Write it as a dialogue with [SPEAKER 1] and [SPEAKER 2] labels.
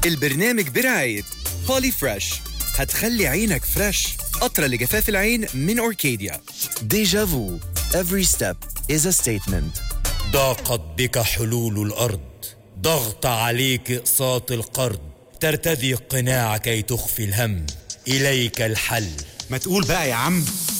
[SPEAKER 1] البرنامج برعاية بولي فريش، هتخلي عينك فريش. قطرة لجفاف العين من أوركيديا.
[SPEAKER 2] ديجا فو. Every step is a statement.
[SPEAKER 3] ضاقت بك حلول الأرض، ضغط عليك إقساط القرض، ترتدي القناع كي تخفي الهم، إليك الحل.
[SPEAKER 4] ما تقول بقى يا عم.